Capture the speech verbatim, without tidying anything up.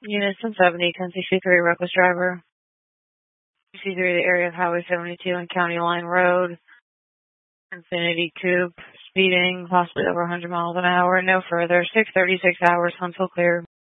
Units one seventy, ten sixty-three, reckless driver. C three, the area of Highway seventy-two and County Line Road. Infinity Coupe, speeding, possibly over one hundred miles an hour. No further. six thirty-six hours, Huntsville clear.